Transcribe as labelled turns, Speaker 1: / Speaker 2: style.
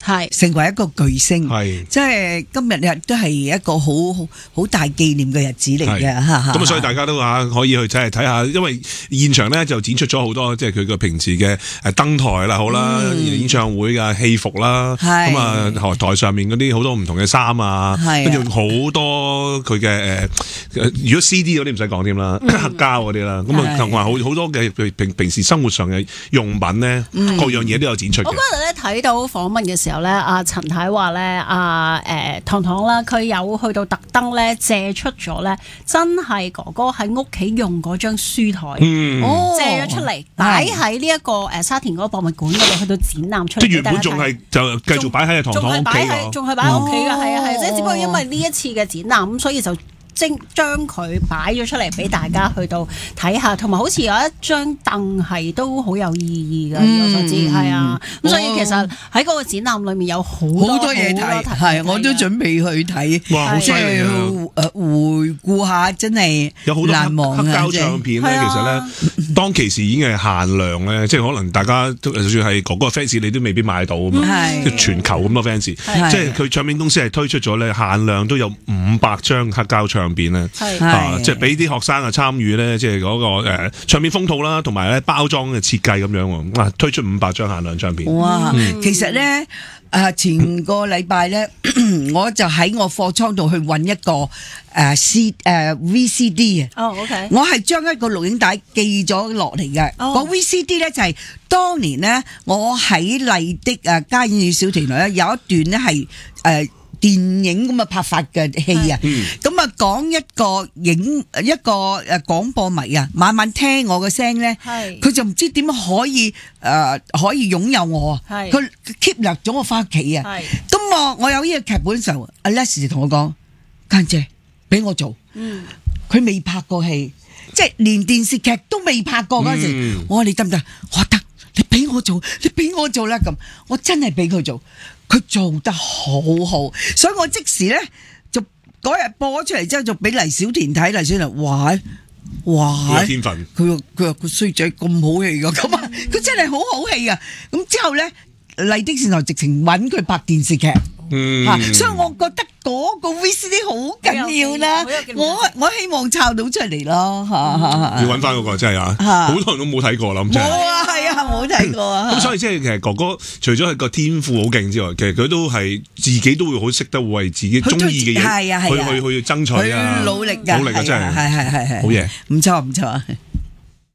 Speaker 1: 成為一個巨星，即係今日都係一個好大紀念嘅日子嚟嘅嚇。
Speaker 2: 咁所以大家都可以去睇下，因為現場咧就展出咗好多即係佢個平時嘅登台啦，好啦，演唱會嘅戲服啦，咁啊台上面嗰啲好多唔同嘅衫啊，跟住好多佢嘅如果 CD 嗰啲唔使講添啦，黑膠嗰啲啦，咁啊同埋好多嘅平時生活上嘅用品咧，各樣嘢都有展出嘅。
Speaker 3: 我嗰日咧睇到訪問嘅時候咧，阿陳太話咧，糖糖啦，佢有去到特登咧借出咗咧，真係哥哥喺屋企用嗰張書台，借咗出嚟擺喺呢一個沙田嗰個博物館嗰度，去到展覽出嚟。即
Speaker 2: 原本仲係就繼續擺喺糖糖屋企，
Speaker 3: 仲係擺喺屋企㗎，係啊，即係只不過因為呢一次嘅展覽咁，所以就將佢擺咗出嚟俾大家去到睇下，同埋好似有一張凳係都好有意義嘅，我所知係啊。咁所以其實喺嗰個展覽裏面有好多嘢睇，
Speaker 1: 係我都準備去睇。
Speaker 2: 哇，好犀利啊！
Speaker 1: 回顧下真係
Speaker 2: 有好多黑膠唱片咧，其實咧當其時已經係限量咧，即係可能大家就算係哥哥 fans，你都未必買到啊嘛。即係全球咁多 fans，即係佢唱片公司係推出咗咧限量都有500張黑膠唱片咧，即係俾啲學生啊參與咧，即係嗰個唱片封套啦，同埋咧包裝嘅設計咁樣喎，推出500張限量唱片。
Speaker 1: 哇！其實咧前個禮拜咧，我就喺我貨倉度去揾一個VCD 啊。
Speaker 3: OK。
Speaker 1: 我係將一個錄影帶寄咗落嚟嘅。個 VCD 咧就係當年咧，我喺麗的家燕與小甜女咧有一段咧係電影咁嘅拍法嘅戲啊，咁啊講一個廣播迷啊，晚晚聽我嘅聲咧，佢就唔知點可以擁有我啊，佢 keep 留咗我翻屋企啊，咁我有呢個劇本嘅時候，阿 Les 同我講，家姐俾我做，佢未拍過戲，即係連電視劇都未拍過嗰陣時，我話你得唔得？我得，你俾我做啦咁，我真係俾佢做。佢做得好好，所以我即時咧就嗰日播咗出嚟之後，就俾黎小田睇，黎小田哇，
Speaker 2: 天分，
Speaker 1: 佢話個衰仔咁好戲噶，咁啊，佢真係好好戲啊！咁之後咧，麗的電台直情揾佢拍電視劇，所以我覺得嗰個 VCD 好緊要啦。我希望抄到出嚟咯，
Speaker 2: 要揾翻嗰個真係好多人都冇睇過啦，咁真係。
Speaker 1: 冇啊，係啊，冇睇過啊。
Speaker 2: 咁所以即係其實哥哥除咗係個天賦好勁之外，其實佢都係自己都會好識得為自己中意嘅嘢去爭取啊，
Speaker 1: 努力㗎，
Speaker 2: 真係
Speaker 1: 係，
Speaker 2: 好嘢，
Speaker 1: 唔錯。